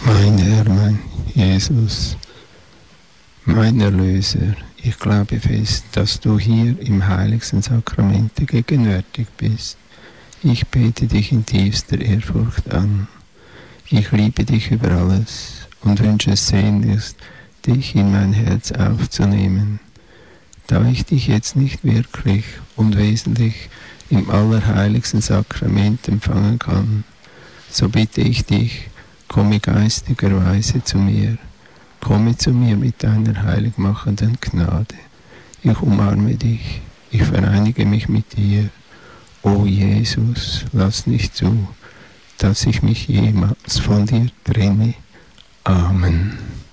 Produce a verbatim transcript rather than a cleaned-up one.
Mein Herr, mein Jesus, mein Erlöser, ich glaube fest, dass du hier im heiligsten Sakramente gegenwärtig bist. Ich bete dich in tiefster Ehrfurcht an. Ich liebe dich über alles und wünsche sehnlichst, dich in mein Herz aufzunehmen. Da ich dich jetzt nicht wirklich und wesentlich im allerheiligsten Sakrament empfangen kann, so bitte ich dich, komme geistigerweise zu mir. Komme zu mir mit deiner heiligmachenden Gnade. Ich umarme dich, ich vereinige mich mit dir. O Jesus, lass nicht zu, dass ich mich jemals von dir trenne. Amen.